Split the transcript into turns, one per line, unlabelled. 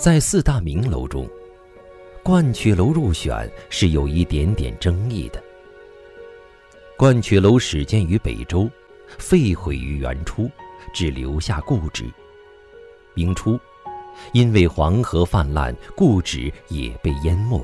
在4大名楼中，鹳曲楼入选是有一点点争议的。鹳曲楼始建于北周，废毁于元初，只留下故址。明初，因为黄河泛滥，故址也被淹没。